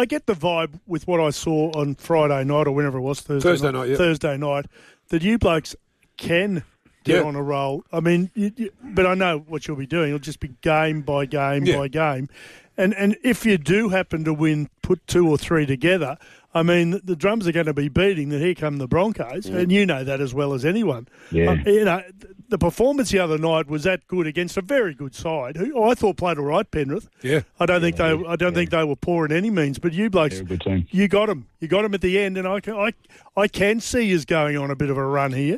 I get the vibe with what I saw on Friday night or whenever it was, Thursday night, that you blokes can get on a roll. I mean, but I know what you'll be doing. It'll just be game by game by game. And if you do happen to win, put 2 or 3 together, I mean, the drums are going to be beating that here come the Broncos, and you know that as well as anyone. Yeah. The performance the other night was that good against a very good side, who I thought played all right, Penrith. Yeah. I don't think they were poor in any means, but you blokes, Good team. you got them. You got them at the end, and I can see you going on a bit of a run here.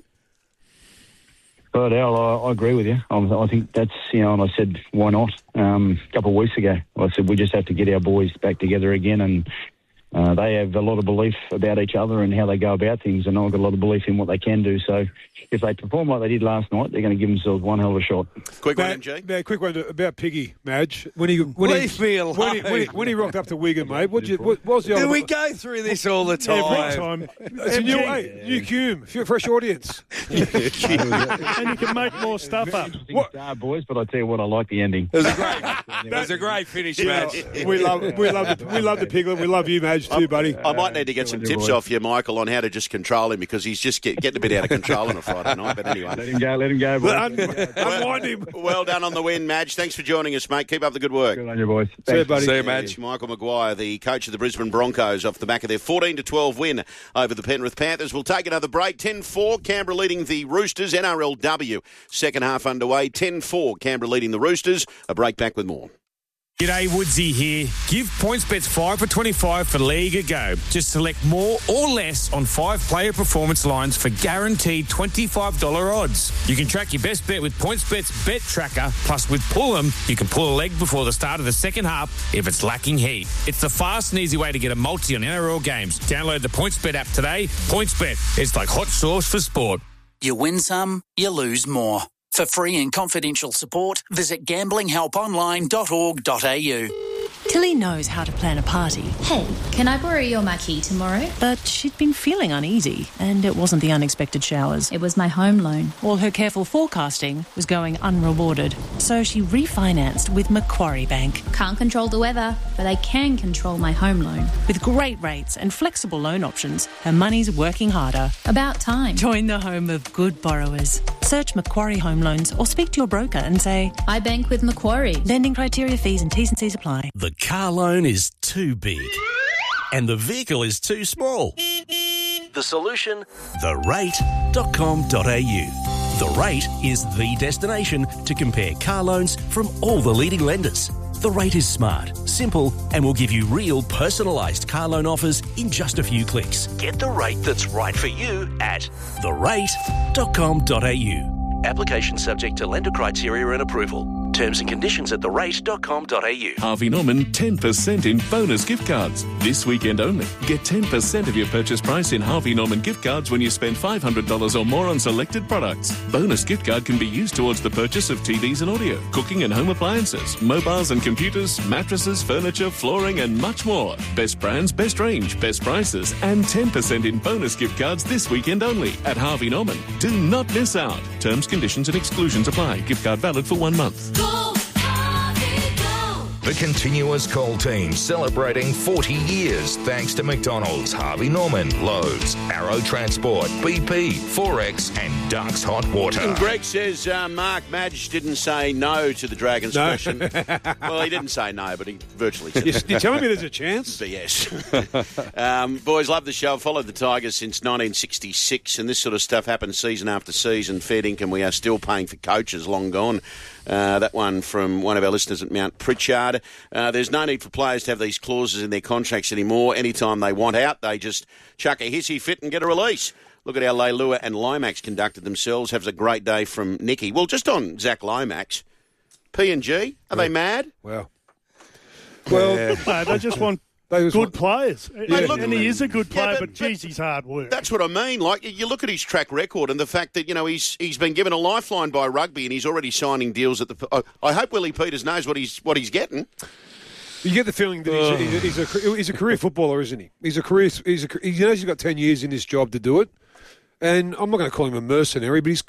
But Al, I agree with you. I think that's, and I said, why not? A couple of weeks ago, I said, we just have to get our boys back together again, and they have a lot of belief about each other and how they go about things, and I've got a lot of belief in what they can do. So if they perform like they did last night, they're going to give themselves one hell of a shot. Quick one, MG. Quick one about Piggy, Madge. Leave me alone. When he rocked up to Wigan, mate, what was the Do we go through this all the time? Every time. It's a new Hume, fresh audience. And you can make more stuff up. Star boys, but I tell you what, I like the ending. It was a great finish, Madge. We love the Piglet. We love you, Madge, too, buddy. I might need to get some tips off you, Michael, on how to just control him, because he's just getting a bit out of control on a Friday night. But anyway. Let him go, boys. Unwind him. Well done on the win, Madge. Thanks for joining us, mate. Keep up the good work. Good on you, boys. See you, buddy. See you, Madge. Michael Maguire, the coach of the Brisbane Broncos, off the back of their 14-12 win over the Penrith Panthers. We'll take another break. 10-4, Canberra leading the Roosters. NRLW, second half underway. 10-4, Canberra leading the Roosters. A break, back with more. G'day, Woodsy here. Give PointsBets 5 for 25 for League a go. Just select more or less on 5-player performance lines for guaranteed $25 odds. You can track your best bet with PointsBet's Bet Tracker. Plus, with Pull 'em, you can pull a leg before the start of the second half if it's lacking heat. It's the fast and easy way to get a multi on NRL games. Download the PointsBet app today. PointsBet, it's like hot sauce for sport. You win some, you lose more. For free and confidential support, visit gamblinghelponline.org.au. Tilly knows how to plan a party. Hey, can I borrow your marquee tomorrow? But she'd been feeling uneasy, and it wasn't the unexpected showers. It was my home loan. All her careful forecasting was going unrewarded. So she refinanced with Macquarie Bank. Can't control the weather, but I can control my home loan. With great rates and flexible loan options, her money's working harder. About time. Join the home of good borrowers. Search Macquarie Home Loans or speak to your broker and say, I bank with Macquarie. Lending criteria, fees and T's and C's apply. The car loan is too big and the vehicle is too small. The solution? therate.com.au. The Rate is the destination to compare car loans from all the leading lenders. The Rate is smart, simple, and will give you real personalised car loan offers in just a few clicks. Get the rate that's right for you at therate.com.au. Application subject to lender criteria and approval. Terms and conditions at therate.com.au. Harvey Norman 10% in bonus gift cards. This weekend only. Get 10% of your purchase price in Harvey Norman gift cards when you spend $500 or more on selected products. Bonus gift card can be used towards the purchase of TVs and audio, cooking and home appliances, mobiles and computers, mattresses, furniture, flooring and much more. Best brands, best range, best prices and 10% in bonus gift cards this weekend only at Harvey Norman. Do not miss out. Terms, conditions and exclusions apply. Gift card valid for 1 month. The Continuous Call team celebrating 40 years thanks to McDonald's, Harvey Norman, Lowe's, Arrow Transport, BP, Forex and Ducks Hot Water. And Greg says Mark Madge didn't say no to the Dragons question. Well, he didn't say no, but he virtually said You're telling me there's a chance? But yes. Boys, love the show. I've followed the Tigers since 1966, and this sort of stuff happens season after season. Fair income, we are still paying for coaches, long gone. That one from one of our listeners at Mount Pritchard. There's no need for players to have these clauses in their contracts anymore. Anytime they want out, they just chuck a hissy fit and get a release. Look at how Leilua and Lomax conducted themselves. Have a great day from Nicky. Well, just on Zach Lomax, P&G, are they mad? Well, no, they just want good players. And he is a good player, but geez, he's hard work. That's what I mean. Like, you look at his track record and the fact that, he's been given a lifeline by rugby and he's already signing deals at the... I hope Willie Peters knows what he's getting. You get the feeling that he's a career footballer, isn't he? He knows he's got 10 years in this job to do it. And I'm not going to call him a mercenary, but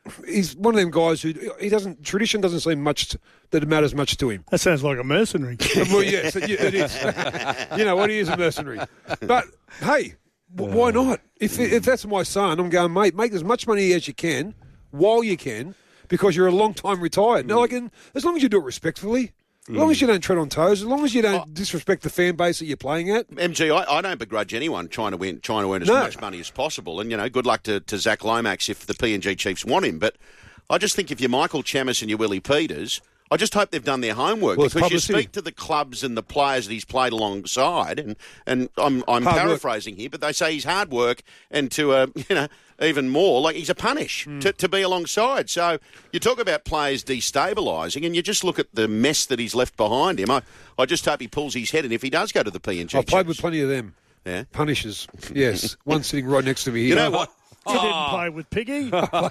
he's one of them guys who tradition doesn't seem much that it matters much to him. That sounds like a mercenary. Well, yes, it is. You know what? He is a mercenary. But hey, why not? If that's my son, I'm going, mate, make as much money as you can while you can, because you're a long time retired. Now, as long as you do it respectfully. As long as you don't tread on toes, as long as you don't disrespect the fan base that you're playing at. MG, I don't begrudge anyone trying to earn as much money as possible. And, good luck to Zach Lomax if the PNG Chiefs want him. But I just think if you're Michael Chammas and you're Willie Peters, I just hope they've done their homework, because you speak to the clubs and the players that he's played alongside, and I'm paraphrasing here, but they say he's hard work, and to even more, like he's a punish to be alongside. So you talk about players destabilising, and you just look at the mess that he's left behind him. I just hope he pulls his head, and if he does go to the PNG, I've played with plenty of them. Yeah, punishers. Yes, one sitting right next to me here. You know what? You didn't play with Piggy.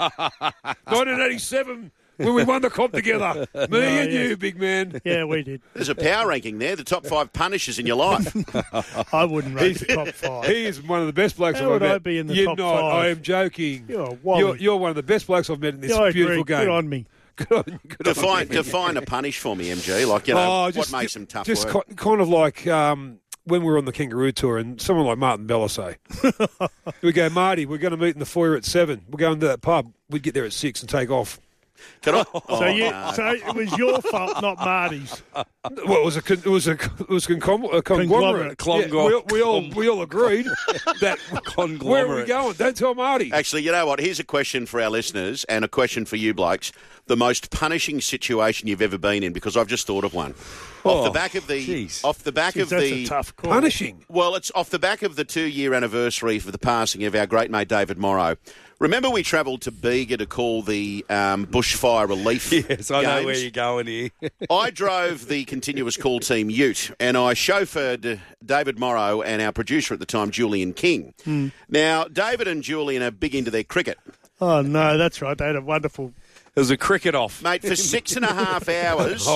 1987. When we won the comp together. Me and you, big man. Yeah, we did. There's a power ranking there, the top 5 punishers in your life. I wouldn't rate the top 5. He is one of the best blokes I've met. How would I be in the top 5? I am joking. You're one of the best blokes I've met in this beautiful game. Good on me. Define a punish for me, MG. Like, what makes them tough just work? Kind of like when we were on the Kangaroo Tour and someone like Martin Bellassay. We go, Marty, we're going to meet in the foyer at 7. We're going to that pub. We'd get there at 6 and take off. So it was your fault, not Marty's. Well, it was a conglomerate. Yeah, we all agreed that. Where are we going? Don't tell Marty. Actually, you know what? Here's a question for our listeners and a question for you blokes. The most punishing situation you've ever been in, because I've just thought of one. Off the back of the that's a tough call. Punishing. Well, it's off the back of the 2-year anniversary for the passing of our great mate David Morrow. Remember we travelled to Bega to call the bushfire relief Yes, I know games? where you're going here. I drove the continuous call team Ute, and I chauffeured David Morrow and our producer at the time, Julian King. Now, David and Julian are big into their cricket. Oh, no, that's right. They had a wonderful... It was a cricket off. Mate, for 6.5 hours,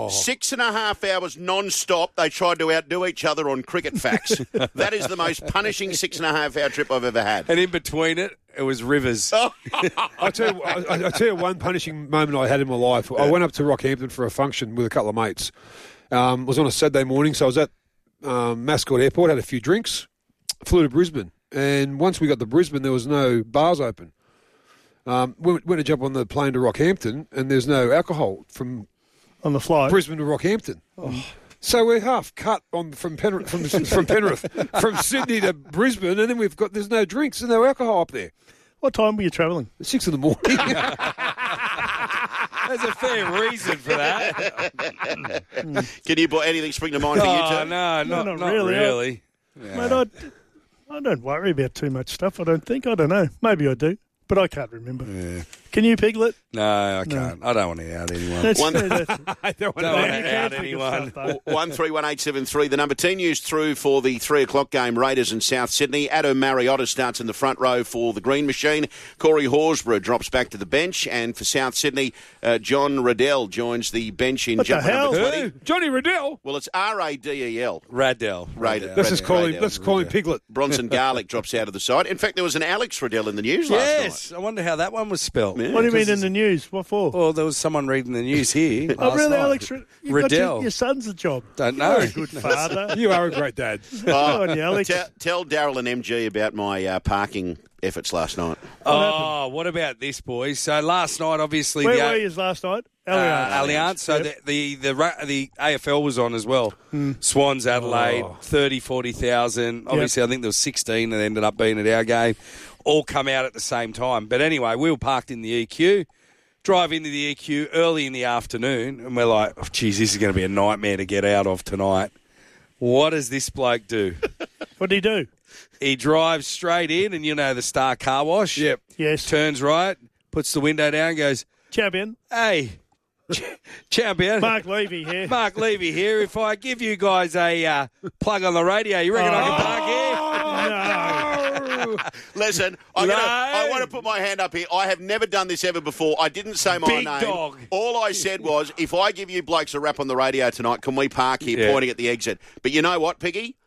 6.5 hours non-stop, they tried to outdo each other on cricket facts. That is the most punishing 6.5-hour trip I've ever had. And in between it was rivers. I tell you one punishing moment I had in my life. I went up to Rockhampton for a function with a couple of mates. It was on a Saturday morning, so I was at Mascot Airport, had a few drinks, flew to Brisbane. And once we got to Brisbane, there was no bars open. Went to jump on the plane to Rockhampton, and there's no alcohol on the flight Brisbane to Rockhampton. So we're half cut from Penrith, from Sydney to Brisbane, and then there's no drinks, there's no alcohol up there. What time were you travelling? 6 in the morning. There's a fair reason for that. Can you put anything spring to mind for you two? No, not really. Yeah. Mate, I don't worry about too much stuff. I don't think. I don't know. Maybe I do. But I can't remember. Yeah. Can you, Piglet? No, I can't. I don't want to out anyone. I don't want to out anyone. 131873. The number 10 used through for the 3 o'clock game, Raiders and South Sydney. Adam Mariotta starts in the front row for the Green Machine. Corey Horsburgh drops back to the bench. And for South Sydney, John Riddell joins the bench in jumper number 20. Who? Johnny Riddell? Well, it's Radel. Radell. Let's call him Piglet. Bronson Garlick drops out of the side. In fact, there was an Alex Riddell in the news last night. I wonder how that one was spelled. Yeah. What do you mean in the news? What for? Well, there was someone reading the news here. Oh, really, Alex? Riddell. Your son's a job. Don't know. You're a good father. You are a great dad. On you, Alex. Tell Daryl and MG about my parking efforts last night. What about this, boys? So last night, obviously... Where were you last night? Allianz. So the AFL was on as well. Swans, Adelaide, 40,000. Obviously, I think there was 16 that ended up being at our game. All come out at the same time. But anyway, we were parked in the EQ, drive into the EQ early in the afternoon, and we're like, oh, geez, this is going to be a nightmare to get out of tonight. What does this bloke do? What did he do? He drives straight in, and you know the Star Car Wash? Yep. Yes. Turns right, puts the window down, goes, Champion. Hey, champion. Mark Levy here. Mark Levy here. If I give you guys a plug on the radio, you reckon I can park here? No. Listen, I want to put my hand up here. I have never done this ever before. I didn't say my Big name. dog. All I said was, if I give you blokes a rap on the radio tonight, can we park here pointing at the exit? But you know what, Piggy?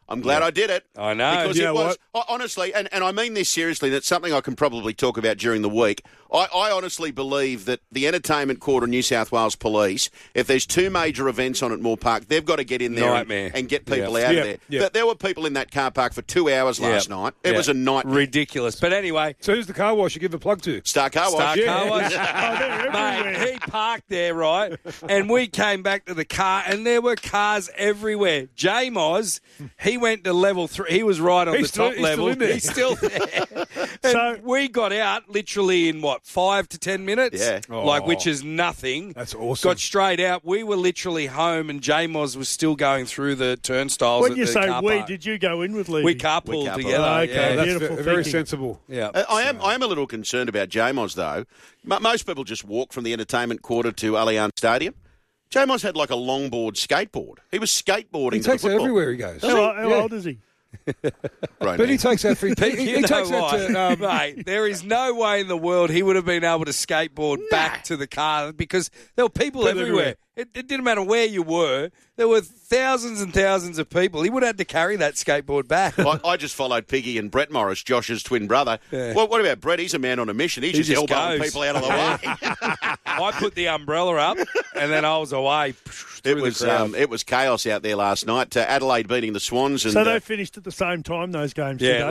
I'm glad I did it. I know. Because it was, honestly, and I mean this seriously, that's something I can probably talk about during the week. I honestly believe that the Entertainment Quarter of New South Wales Police, if there's two major events on at Moore Park, they've got to get in there and get people out of there. But there were people in that car park for 2 hours last night. It was a nightmare. Ridiculous. But anyway. So who's the car wash you give a plug to? Star Car Wash. Car Wash. Mate, he parked there, right? And we came back to the car and there were cars everywhere. J Moz, he went to level 3. He was right on the top level. He's still there. So we got out literally in, 5 to 10 minutes? Yeah. Which is nothing. That's awesome. Got straight out. We were literally home and J Moz was still going through the turnstiles when at you the say car we, park. did you go in with Lee? We carpooled together. Oh, okay, that's beautiful. very sensible. Yeah. I am a little concerned about J-Moz, though. Most people just walk from the Entertainment Quarter to Allianz Stadium. J-Moz had like a longboard skateboard. He was skateboarding. He takes it everywhere he goes. How old is he? Right, but he takes that for he takes that to, mate, there is no way in the world he would have been able to skateboard back to the car because there were people everywhere. It didn't matter where you were. There were thousands and thousands of people. He would have had to carry that skateboard back. I just followed Piggy and Brett Morris, Josh's twin brother. Yeah. Well, what about Brett? He's a man on a mission. He just elbowing people out of the way. I put the umbrella up and then I was away. It was chaos out there last night. Adelaide beating the Swans. And, so they finished at the same time, those games today?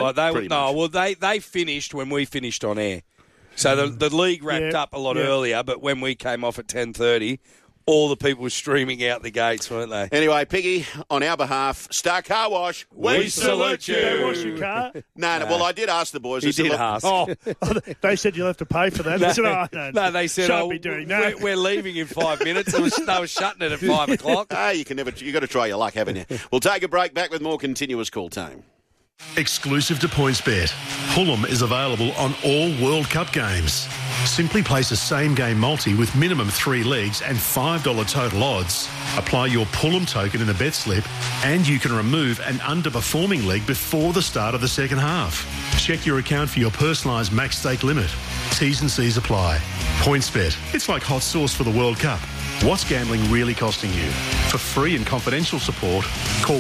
They finished when we finished on air. So the league wrapped up a lot earlier, but when we came off at 10:30, all the people were streaming out the gates, weren't they? Anyway, Piggy, on our behalf, Star Car Wash, we salute you. Did they wash your car? No. Well, I did ask the boys. He did ask. They said you'll have to pay for that. No, they said, shan't be doing that. We're leaving in 5 minutes. They were shutting it at 5 o'clock. Hey, you got to try your luck, haven't you? We'll take a break. Back with more continuous call time. Exclusive to PointsBet, Pullum is available on all World Cup games. Simply place a same-game multi with minimum 3 legs and $5 total odds. Apply your Pullum token in the bet slip and you can remove an underperforming leg before the start of the second half. Check your account for your personalised max stake limit. T's and C's apply. PointsBet, it's like hot sauce for the World Cup. What's gambling really costing you? For free and confidential support, call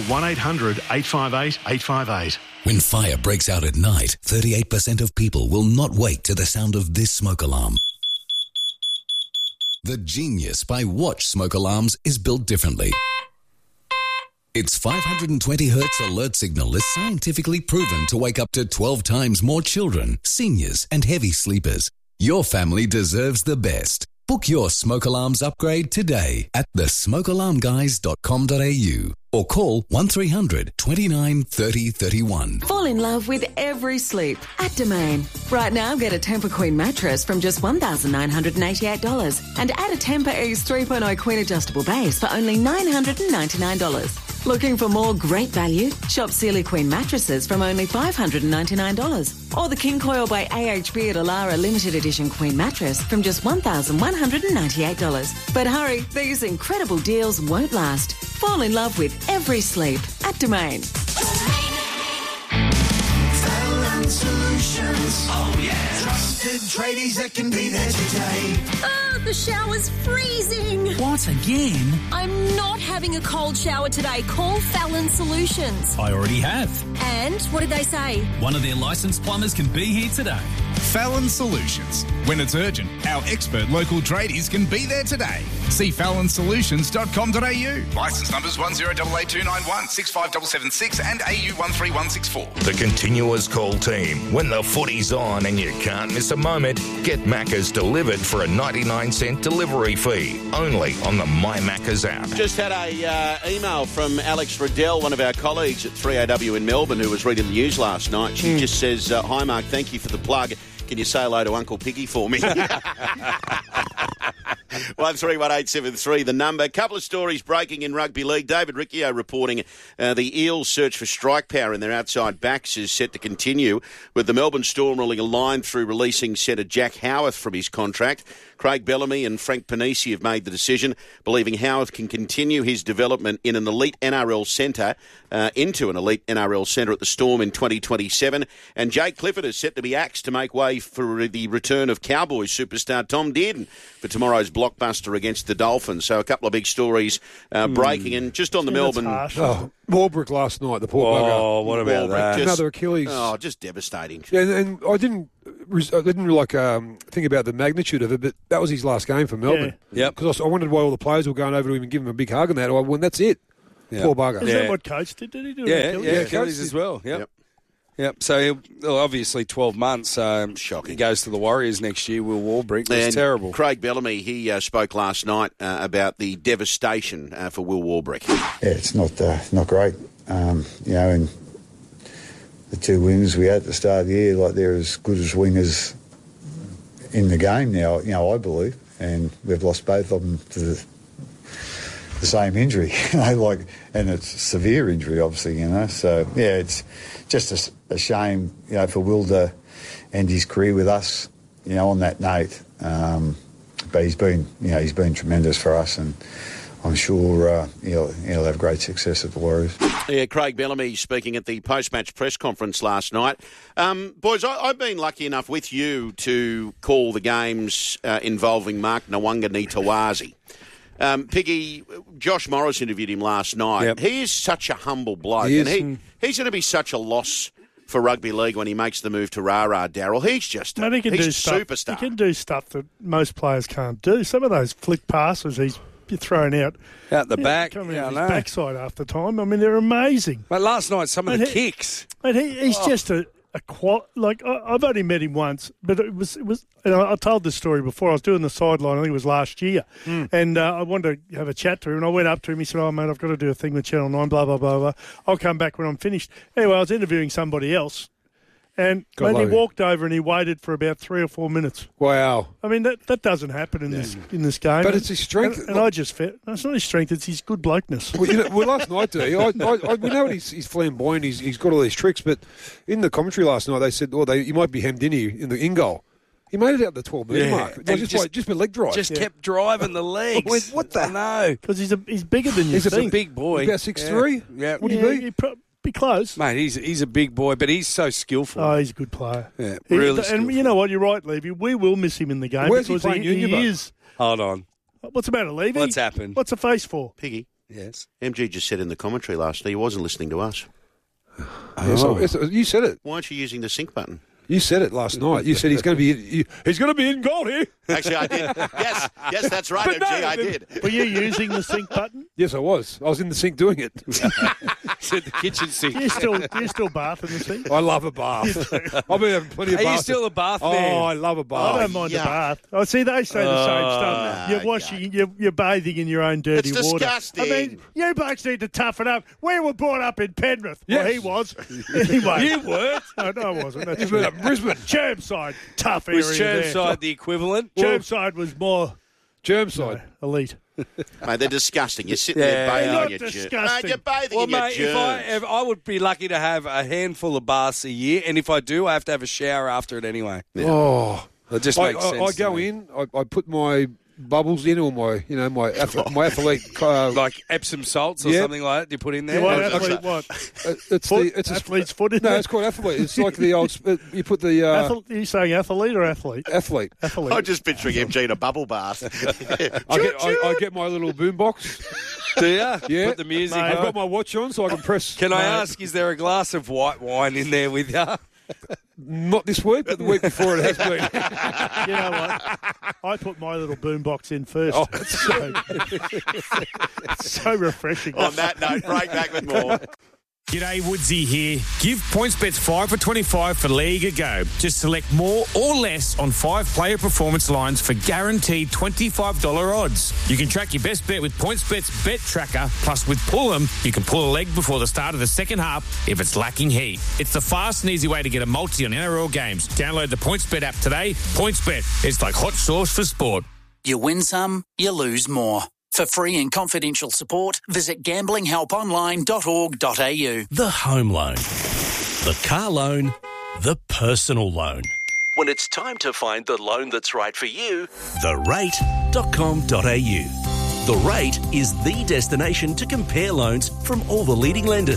1-800-858-858. When fire breaks out at night, 38% of people will not wake to the sound of this smoke alarm. The Genius by Watch smoke alarms is built differently. Its 520 Hz alert signal is scientifically proven to wake up to 12 times more children, seniors, and heavy sleepers. Your family deserves the best. Book your smoke alarms upgrade today at thesmokealarmguys.com.au or call 1300 29 30 31. Fall in love with every sleep at Domain. Right now, get a Tempur Queen mattress from just $1,988 and add a Tempur Ease 3.0 Queen adjustable base for only $999. Looking for more great value? Shop Sealy Queen mattresses from only $599. Or the King Coil by AHB at Alara Limited Edition Queen mattress from just $1,198. But hurry, these incredible deals won't last. Fall in love with every sleep at Domain. Solutions. Oh, yeah. Trusted tradies that can be there today. Oh, the shower's freezing. What, again? I'm not having a cold shower today. Call Fallon Solutions. I already have. And what did they say? One of their licensed plumbers can be here today. Fallon Solutions. When it's urgent, our expert local tradies can be there today. See fallonsolutions.com.au. Licence numbers 108829165776 657776 and AU13164. The continuous call team. When the footy's on and you can't miss a moment, get Macca's delivered for a 99-cent delivery fee. Only on the My Macca's app. Just had a email from Alex Riddell, one of our colleagues at 3AW in Melbourne, who was reading the news last night. She just says, hi, Mark, thank you for the plug. Can you say hello to Uncle Piggy for me? 131873, the number. A couple of stories breaking in rugby league. David Riccio reporting the Eels' search for strike power in their outside backs is set to continue, with the Melbourne Storm ruling a line through releasing centre Jack Howarth from his contract. Craig Bellamy and Frank Panisi have made the decision, believing Howarth can continue his development in an elite NRL centre, into an elite NRL centre at the Storm in 2027. And Jake Clifford is set to be axed to make way for the return of Cowboys superstar Tom Dearden for tomorrow's blockbuster against the Dolphins. So a couple of big stories breaking. And just on the Melbourne... Warbrick last night, the poor bugger. Oh, what about that? Another Achilles. Oh, just devastating. Yeah, and I didn't think about the magnitude of it, but that was his last game for Melbourne. Yeah. Because I wondered why all the players were going over to him and giving him a big hug and that. Well, that's it. Yeah. Poor bugger. Is that what Coates did? Did he do Achilles as well. Yep. So obviously 12 months. Shocking. He goes to the Warriors next year. Will Warbrick. It's terrible. Craig Bellamy, he spoke last night about the devastation for Will Warbrick. Yeah, it's not great. And the two wins we had at the start of the year, like they're as good as wingers in the game now. I believe, and we've lost both of them to the same injury. And it's a severe injury, obviously. So yeah, it's just a shame, for Will to end his career with us, on that note. But he's been tremendous for us, and I'm sure he'll have great success at the Warriors. Yeah, Craig Bellamy speaking at the post-match press conference last night. Boys, I've been lucky enough with you to call the games involving Mark Nawaqanitawazi. Piggy, Josh Morris interviewed him last night. Yep. He is such a humble bloke, and he's going to be such a loss for rugby league when he makes the move to Rara, Daryl. He's just he's a superstar. He can do stuff that most players can't do. Some of those flick passes he's thrown out the back, coming out his backside half the time. I mean, they're amazing. But last night, some of the kicks. But he's just I've only met him once, but it was. And I told this story before. I was doing the sideline. I think it was last year, and I wanted to have a chat to him. And I went up to him. He said, "Oh, mate, I've got to do a thing with Channel 9. Blah blah blah blah. I'll come back when I'm finished." Anyway, I was interviewing somebody else, and he walked over and he waited for about 3 or 4 minutes. Wow! I mean, that doesn't happen in this game. But it's his strength. And I just felt it's not his strength; it's his good blokeness. Well, last night, we know he's flamboyant. He's got all these tricks. But in the commentary last night, they said, he might be hemmed in goal. He made it out the 12-metre mark. Just with leg drive. Just kept driving the legs. What the? No. Because he's bigger than you think. He's a big boy. About 6'3"? Yeah. Would he be? He'd be close. Mate, he's a big boy, but he's so skillful. Oh, he's a good player. Yeah, really skillful. And you know what? You're right, Levy. We will miss him in the game. Where's he playing he is. Hold on. What's the matter, Levy? What's happened? What's the face for? Piggy. Yes. MG just said in the commentary last night he wasn't listening to us. You said it. Why aren't you using the sync button? You said it last night. You said he's going to be in goal here. Actually, I did. Yes, that's right, MG. I did. Were you using the sync button? Yes, I was. I was in the sink doing it. Said the kitchen sink. You still bath in the sink? I love a bath. I've been having plenty of baths. Are you still a bath man? Oh, I love a bath. I don't mind a bath. Oh, see, they say the same stuff. You're bathing in your own dirty water. It's disgusting. I mean, you blokes need to toughen up. We were brought up in Penrith. Yes. Well, he was. Anyway. You weren't? No, I wasn't. That's You've been up Brisbane. Chermside, tough area Was there. Chermside the equivalent? Chermside was more... Germside. Elite. Mate, they're disgusting. You're sitting there bathing not in your disgusting. You're bathing Well, in your mate, germs. if I would be lucky to have a handful of baths a year, and if I do, I have to have a shower after it anyway. Yeah. Oh. It just makes sense. I go in, I put my bubbles in, or my athlete like Epsom salts or something like that. You put in there. What? It's athlete's foot in there? No, it's called athlete. It's like the old. You put the. Are you saying athlete or athlete? Athlete. I'm just picturing MG in a bubble bath. I get my little boombox. Do you? Yeah. Put the music I've on. got my watch on so I can press. Can I ask, is there a glass of white wine in there with you? Not this week, but the week before it has been. You know what? I put my little boombox in first. Oh. It's so refreshing. On that note, break back with more. G'day, Woodsy here. Give PointsBets 5 for 25 for League a go. Just select more or less on 5-player performance lines for guaranteed $25 odds. You can track your best bet with PointsBet's Bet Tracker. Plus, with Pull 'em, you can pull a leg before the start of the second half if it's lacking heat. It's the fast and easy way to get a multi on NRL games. Download the PointsBet app today. PointsBet, it's like hot sauce for sport. You win some, you lose more. For free and confidential support, visit gamblinghelponline.org.au. The home loan, the car loan, the personal loan. When it's time to find the loan that's right for you, therate.com.au. The Rate is the destination to compare loans from all the leading lenders.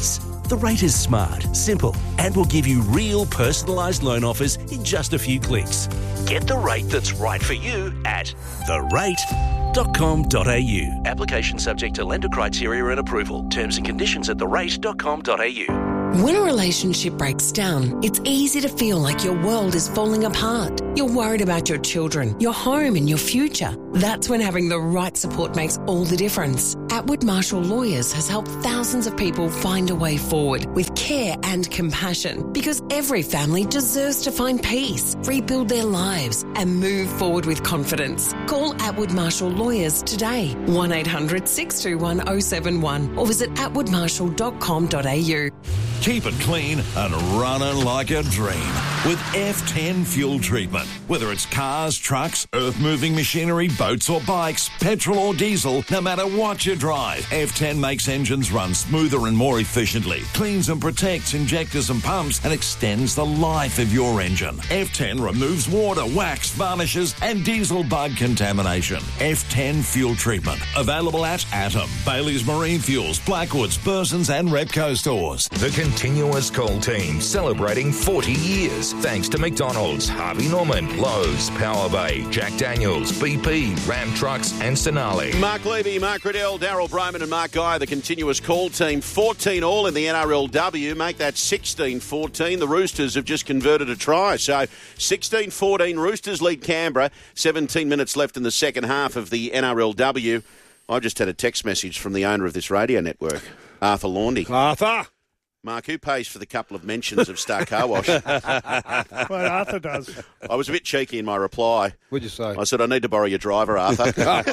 The Rate is smart, simple, and will give you real personalised loan offers in just a few clicks. Get the rate that's right for you at therate.com.au. Application subject to lender criteria and approval. Terms and conditions at therate.com.au. When a relationship breaks down, it's easy to feel like your world is falling apart. You're worried about your children, your home and your future. That's when having the right support makes all the difference. Atwood Marshall Lawyers has helped thousands of people find a way forward with care and compassion, because every family deserves to find peace, rebuild their lives and move forward with confidence. Call Atwood Marshall Lawyers today, 1800 621 071 or visit atwoodmarshall.com.au. Keep it clean and running like a dream with F10 fuel treatment. Whether it's cars, trucks, earth-moving machinery, boats or bikes, petrol or diesel, no matter what you drive, F10 makes engines run smoother and more efficiently, cleans and protects injectors and pumps, and extends the life of your engine. F10 removes water, wax, varnishes and diesel bug contamination. F10 fuel treatment. Available at Atom, Bailey's Marine Fuels, Blackwoods, Burson's and Repco stores. The Continuous Call team celebrating 40 years thanks to McDonald's, Harvey Norman, Lowe's, Power Bay, Jack Daniels, BP, Ram Trucks and Sonali. Mark Levy, Mark Riddell, Daryl Broman and Mark Guy, the Continuous Call team. 14 all in the NRLW. Make that 16-14. The Roosters have just converted a try. So 16-14, Roosters lead Canberra. 17 minutes left in the second half of the NRLW. I've just had a text message from the owner of this radio network, Arthur Laundy. Arthur! Mark, who pays for the couple of mentions of Star Car Wash? Well, Arthur does. I was a bit cheeky in my reply. What'd you say? I said, I need to borrow your driver, Arthur.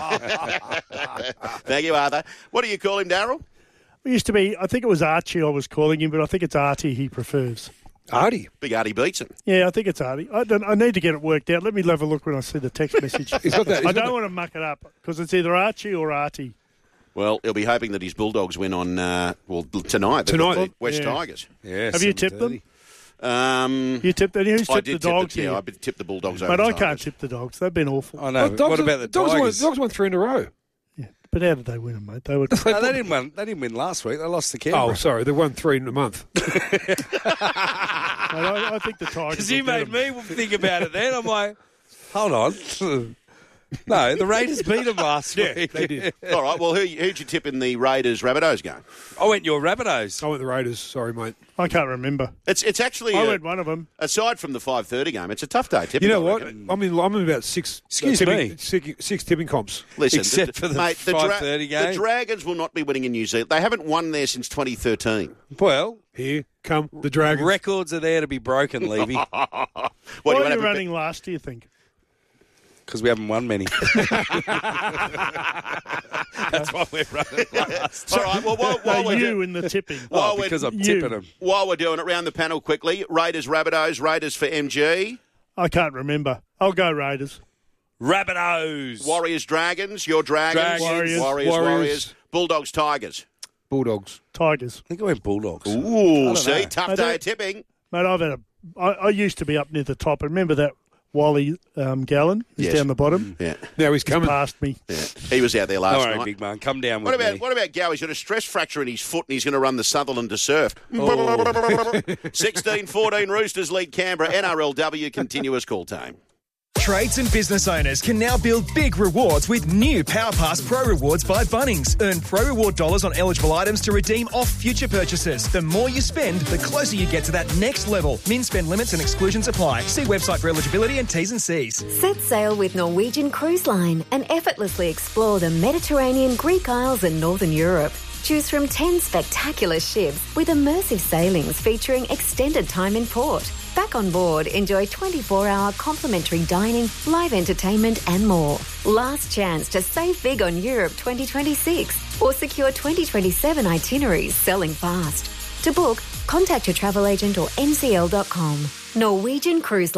Thank you, Arthur. What do you call him, Daryl? It used to be, I think it was Archie I was calling him, but I think it's Artie he prefers. Artie? Big Artie Beetson. Yeah, I think it's Artie. I need to get it worked out. Let me have a look when I see the text message. I don't want to muck it up because it's either Archie or Artie. Well, he'll be hoping that his Bulldogs win on tonight. The West Tigers. Yeah, have you tipped them? You tipped them? Who's tipped the Dogs? I tipped the Bulldogs over But the I Tigers. can't tip the Dogs. They've been awful. I know. What about the Tigers? Dogs won 3 in a row. Yeah, but how did they win them, mate? They were. No, they didn't win last week. They lost to Canberra. Oh, sorry. They won 3 in a month. I think the Tigers. Because you made me think about it then. I'm like, hold on. No, the Raiders beat them last week. They did. All right, well, who'd you tip in the Raiders-Rabbitohs game? I went your Rabbitohs. I went the Raiders. Sorry, mate. I can't remember. It's actually... I went one of them. Aside from the 5:30 game, it's a tough day tipping. You know what? I'm in about 6 tipping comps. Listen, except for the 5:30 game. The Dragons will not be winning in New Zealand. They haven't won there since 2013. Well... Here come the Dragons. Records are there to be broken, Levy. Why are you running last, do you think? Because we haven't won many. That's why we're running last. All right, well, while we're you in the tipping. Because I'm tipping them. While we're doing it, round the panel quickly. Raiders, Rabbitohs, Raiders for MG. I can't remember. I'll go Raiders. Rabbitohs. Warriors, Dragons. Your Dragons. Warriors. Bulldogs, Tigers. Bulldogs. Tigers. I think I went Bulldogs. Ooh, see, tough day of tipping. Mate, I've had I used to be up near the top. Remember that Wally Gallen? He's down the bottom. Yeah. Now he's coming. Past me. Yeah. He was out there last All night. right, big man, come down with me. What about Gow? He's got a stress fracture in his foot and he's going to run the Sutherland to surf. 16-14 Roosters lead Canberra. NRLW continuous call time. Trades and business owners can now build big rewards with new PowerPass Pro Rewards by Bunnings. Earn Pro Reward dollars on eligible items to redeem off future purchases. The more you spend, the closer you get to that next level. Min spend limits and exclusions apply. See website for eligibility and T's and C's. Set sail with Norwegian Cruise Line and effortlessly explore the Mediterranean, Greek Isles and Northern Europe. Choose from 10 spectacular ships with immersive sailings featuring extended time in port. Back on board, enjoy 24-hour complimentary dining, live entertainment and more. Last chance to save big on Europe 2026 or secure 2027 itineraries selling fast. To book, contact your travel agent or ncl.com. Norwegian Cruise Line.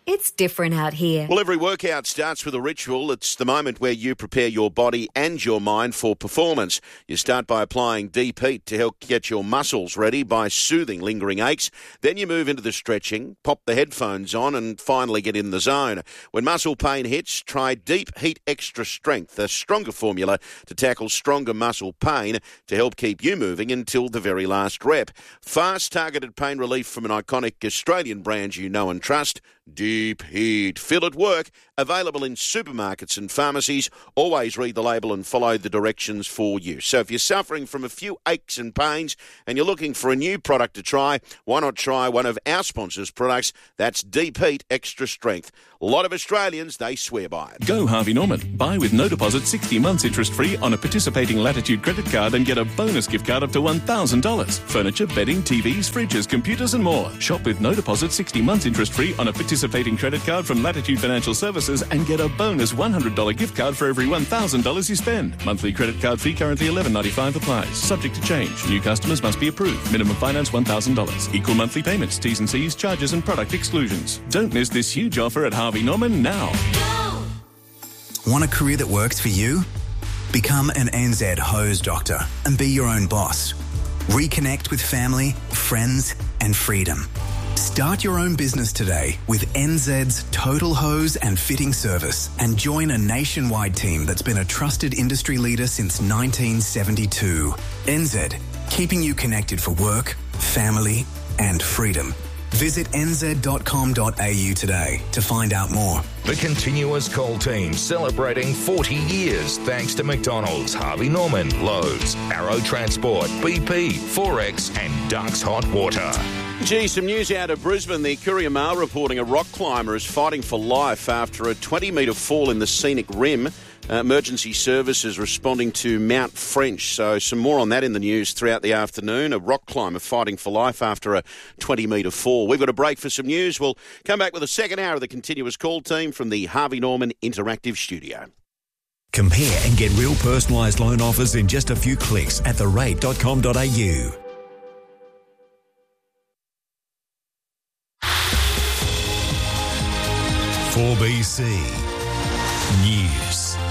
It's different out here. Well, every workout starts with a ritual. It's the moment where you prepare your body and your mind for performance. You start by applying Deep Heat to help get your muscles ready by soothing lingering aches. Then you move into the stretching, pop the headphones on and finally get in the zone. When muscle pain hits, try Deep Heat Extra Strength, a stronger formula to tackle stronger muscle pain to help keep you moving until the very last rep. Fast, targeted pain relief from an iconic Australian brand you know and trust. Deep Heat. Feel at work. Available in supermarkets and pharmacies. Always read the label and follow the directions for use. So if you're suffering from a few aches and pains and you're looking for a new product to try, why not try one of our sponsors' products? That's Deep Heat Extra Strength. A lot of Australians, they swear by it. Go Harvey Norman. Buy with no deposit 60 months interest-free on a participating Latitude credit card and get a bonus gift card up to $1,000. Furniture, bedding, TVs, fridges, computers and more. Shop with no deposit 60 months interest-free on a participating credit card from Latitude Financial Services and get a bonus $100 gift card for every $1,000 you spend. Monthly credit card fee currently $11.95 applies. Subject to change. New customers must be approved. Minimum finance $1,000. Equal monthly payments. T's and C's, charges and product exclusions. Don't miss this huge offer at Harvey Norman now. Want a career that works for you? Become an NZ hose doctor and be your own boss. Reconnect with family, friends and freedom. Start your own business today with NZ's Total Hose and Fitting Service and join a nationwide team that's been a trusted industry leader since 1972. NZ, keeping you connected for work, family and freedom. Visit nz.com.au today to find out more. The Continuous Coal team celebrating 40 years thanks to McDonald's, Harvey Norman, Lowe's, Arrow Transport, BP, Forex and Ducks Hot Water. Gee, some news out of Brisbane. The Courier Mail reporting a rock climber is fighting for life after a 20-metre fall in the scenic rim. Emergency services responding to Mount French. So some more on that in the news throughout the afternoon. A rock climber fighting for life after a 20-metre fall. We've got a break for some news. We'll come back with the second hour of the Continuous Call team from the Harvey Norman Interactive Studio. Compare and get real personalised loan offers in just a few clicks at therate.com.au. For BC News.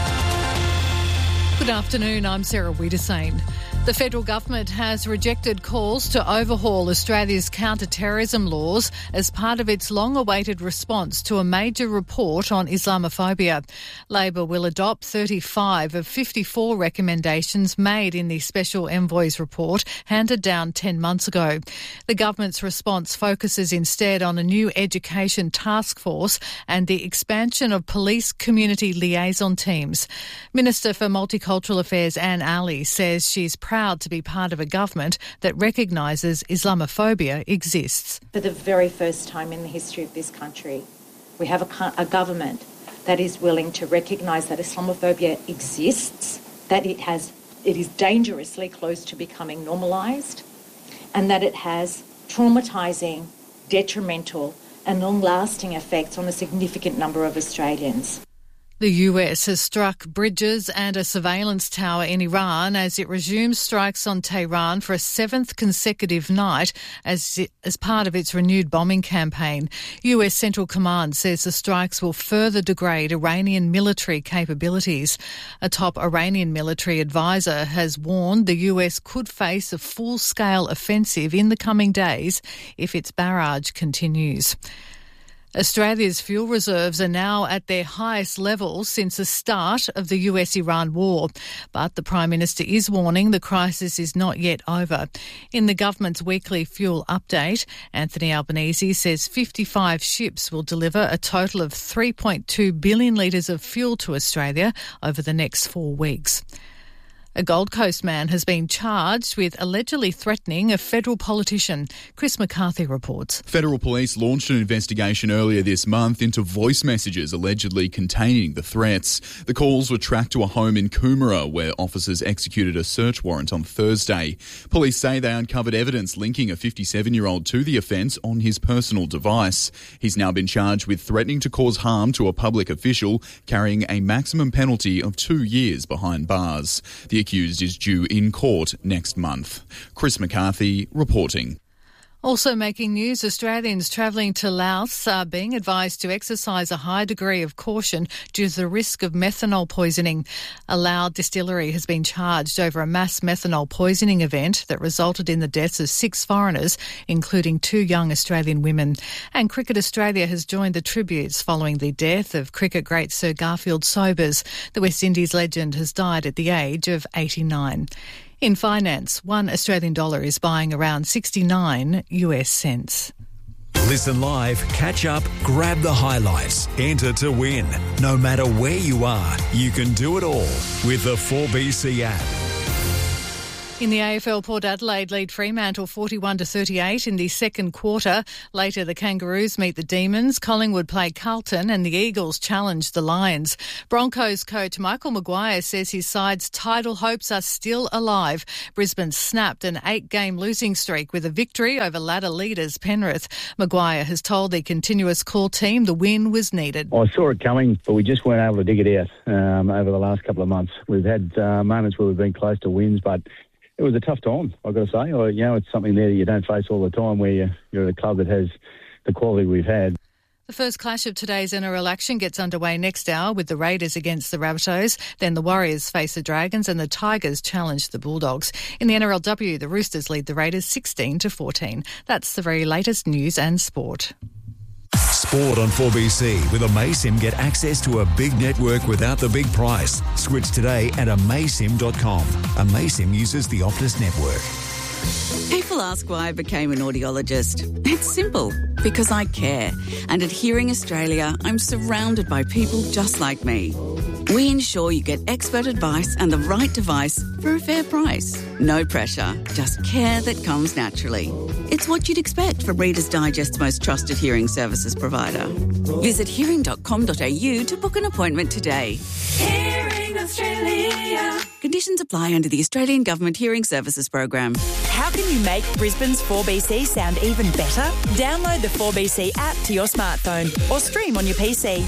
Good afternoon, I'm Sarah Wiedersane. The federal government has rejected calls to overhaul Australia's counter-terrorism laws as part of its long-awaited response to a major report on Islamophobia. Labor will adopt 35 of 54 recommendations made in the Special Envoy's report handed down 10 months ago. The government's response focuses instead on a new education task force and the expansion of police community liaison teams. Minister for Multicultural Affairs Anne Ali says she's proud to be part of a government that recognises Islamophobia exists. For the very first time in the history of this country, we have a government that is willing to recognise that Islamophobia exists, that it is dangerously close to becoming normalised, and that it has traumatising, detrimental and long-lasting effects on a significant number of Australians. The US has struck bridges and a surveillance tower in Iran as it resumes strikes on Tehran for a seventh consecutive night as part of its renewed bombing campaign. US Central Command says the strikes will further degrade Iranian military capabilities. A top Iranian military advisor has warned the US could face a full-scale offensive in the coming days if its barrage continues. Australia's fuel reserves are now at their highest levels since the start of the US-Iran war. But the Prime Minister is warning the crisis is not yet over. In the government's weekly fuel update, Anthony Albanese says 55 ships will deliver a total of 3.2 billion litres of fuel to Australia over the next 4 weeks. A Gold Coast man has been charged with allegedly threatening a federal politician. Chris McCarthy reports. Federal police launched an investigation earlier this month into voice messages allegedly containing the threats. The calls were tracked to a home in Coomera where officers executed a search warrant on Thursday. Police say they uncovered evidence linking a 57-year-old to the offence on his personal device. He's now been charged with threatening to cause harm to a public official, carrying a maximum penalty of 2 years behind bars. The accused is due in court next month. Chris McCarthy reporting. Also making news, Australians travelling to Laos are being advised to exercise a high degree of caution due to the risk of methanol poisoning. A Lao distillery has been charged over a mass methanol poisoning event that resulted in the deaths of 6 foreigners, including 2 young Australian women. And Cricket Australia has joined the tributes following the death of cricket great Sir Garfield Sobers. The West Indies legend has died at the age of 89. In finance, $1 Australian dollar is buying around 69 US cents. Listen live, catch up, grab the highlights, enter to win. No matter where you are, you can do it all with the 4BC app. In the AFL, Port Adelaide lead Fremantle 41-38 in the second quarter. Later, the Kangaroos meet the Demons, Collingwood play Carlton and the Eagles challenge the Lions. Broncos coach Michael Maguire says his side's title hopes are still alive. Brisbane snapped an 8-game losing streak with a victory over ladder leaders Penrith. Maguire has told the continuous call team the win was needed. I saw it coming, but we just weren't able to dig it out over the last couple of months. We've had moments where we've been close to wins, but it was a tough time, I've got to say. It's something there that you don't face all the time where you're at a club that has the quality we've had. The first clash of today's NRL action gets underway next hour with the Raiders against the Rabbitohs. Then the Warriors face the Dragons and the Tigers challenge the Bulldogs. In the NRLW, the Roosters lead the Raiders 16-14. That's the very latest news and sport. Sport on 4BC. With Amaysim, get access to a big network without the big price. Switch today at amaysim.com. Amaysim uses the Optus network. People ask why I became an audiologist. It's simple, because I care. And at Hearing Australia, I'm surrounded by people just like me. We ensure you get expert advice and the right device for a fair price. No pressure, just care that comes naturally. It's what you'd expect from Reader's Digest's most trusted hearing services provider. Visit hearing.com.au to book an appointment today. Hearing Australia. Conditions apply under the Australian Government Hearing Services Program. How can you make Brisbane's 4BC sound even better? Download the 4BC app to your smartphone or stream on your PC.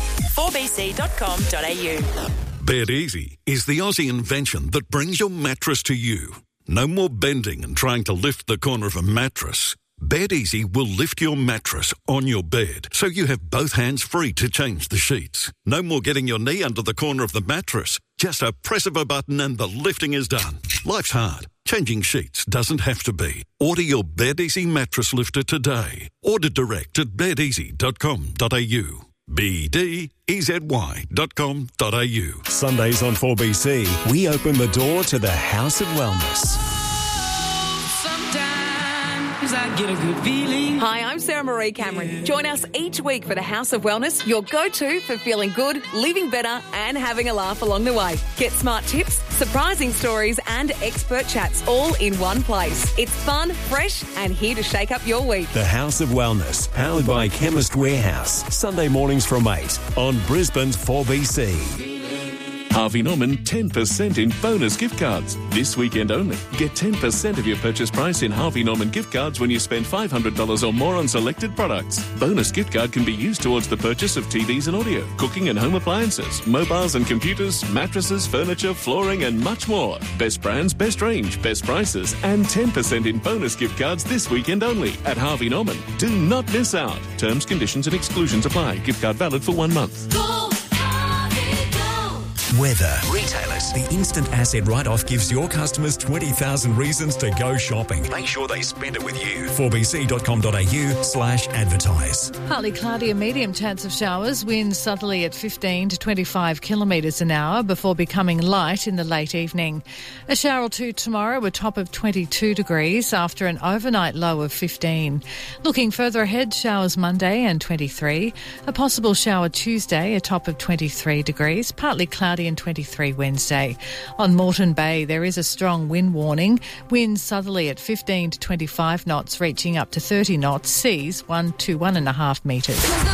4bc.com.au. Bed Easy is the Aussie invention that brings your mattress to you. No more bending and trying to lift the corner of a mattress. Bed Easy will lift your mattress on your bed so you have both hands free to change the sheets. No more getting your knee under the corner of the mattress. Just a press of a button and the lifting is done. Life's hard. Changing sheets doesn't have to be. Order your Bed Easy mattress lifter today. Order direct at bedeasy.com.au. BDEZY.com.au. Sundays on 4BC, we open the door to the House of Wellness. I get a good feeling. Hi, I'm Sarah Marie Cameron. Join us each week for the House of Wellness, your go-to for feeling good, living better and having a laugh along the way. Get smart tips, surprising stories and expert chats all in one place. It's fun, fresh and here to shake up your week. The House of Wellness, powered by Chemist Warehouse. Sunday mornings from 8 on Brisbane's 4BC. Harvey Norman 10% in bonus gift cards. This weekend only. Get 10% of your purchase price in Harvey Norman gift cards when you spend $500 or more on selected products. Bonus gift card can be used towards the purchase of TVs and audio, cooking and home appliances, mobiles and computers, mattresses, furniture, flooring and much more. Best brands, best range, best prices and 10% in bonus gift cards this weekend only at Harvey Norman. Do not miss out. Terms, conditions and exclusions apply. Gift card valid for 1 month. Weather. Retailers. The instant asset write-off gives your customers 20,000 reasons to go shopping. Make sure they spend it with you. 4bc.com.au/advertise. Partly cloudy, a medium chance of showers. Winds southerly at 15 to 25 kilometres an hour before becoming light in the late evening. A shower or two tomorrow, a top of 22 degrees after an overnight low of 15. Looking further ahead, showers Monday and 23. A possible shower Tuesday, a top of 23 degrees. Partly cloudy and 23 Wednesday. On Moreton Bay, there is a strong wind warning. Winds southerly at 15 to 25 knots, reaching up to 30 knots. Seas 1 to 1.5 metres.